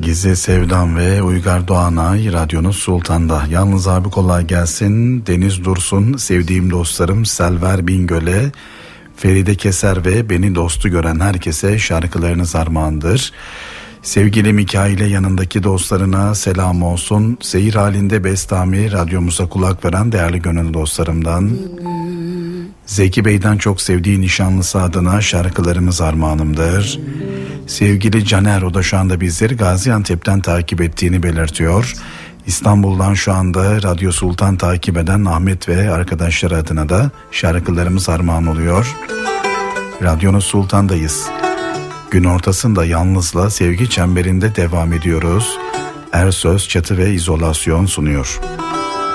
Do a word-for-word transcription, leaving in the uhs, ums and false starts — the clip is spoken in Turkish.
Gizli Sevdam ve Uygar Doğanay radyonun Sultan'da. Yalnız abi kolay gelsin. Deniz Dursun, sevdiğim dostlarım Selver Bingöl'e, Feride Keser ve beni dostu gören herkese şarkılarınız armağandır. Sevgili Mikail'e, yanındaki dostlarına selam olsun. Seyir halinde Bestami, radyomuza kulak veren değerli gönül dostlarımdan. Zeki Bey'den çok sevdiği nişanlısı adına şarkılarımız armağanımdır. Sevgili Caner, o da şu anda bizleri Gaziantep'ten takip ettiğini belirtiyor. İstanbul'dan şu anda Radyo Sultan takip eden Ahmet ve arkadaşları adına da şarkılarımız armağan oluyor. Radyonun Sultan'dayız. Gün ortasında yalnızla sevgi çemberinde devam ediyoruz. Ersöz Çatı ve İzolasyon sunuyor.